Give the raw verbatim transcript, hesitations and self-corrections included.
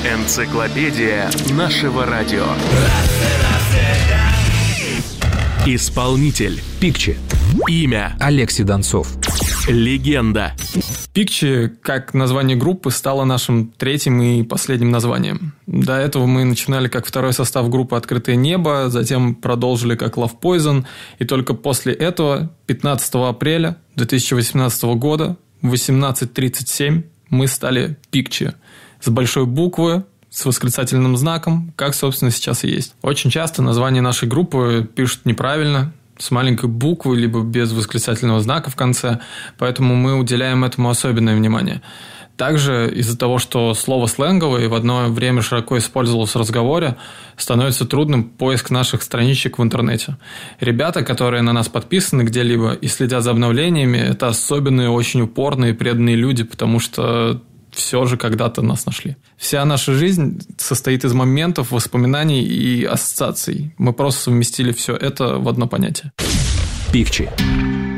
Энциклопедия нашего радио. Исполнитель Пикчи. Имя Алексей Донцов. Легенда. Пикчи, как название группы, стало нашим третьим и последним названием. До этого мы начинали как второй состав группы «Открытое небо», затем продолжили как Love Poison, и только после этого, пятнадцатого апреля две тысячи восемнадцатого года, в восемнадцать тридцать семь, мы стали Пикчи. С большой буквы, с восклицательным знаком, как, собственно, сейчас и есть. Очень часто название нашей группы пишут неправильно, с маленькой буквы, либо без восклицательного знака в конце, поэтому мы уделяем этому особенное внимание. Также из-за того, что слово сленговое и в одно время широко использовалось в разговоре, становится трудным поиск наших страничек в интернете. Ребята, которые на нас подписаны где-либо и следят за обновлениями, это особенные, очень упорные, преданные люди, потому что все же когда-то нас нашли. Вся наша жизнь состоит из моментов, воспоминаний и ассоциаций. Мы просто совместили все это в одно понятие. Пикчи.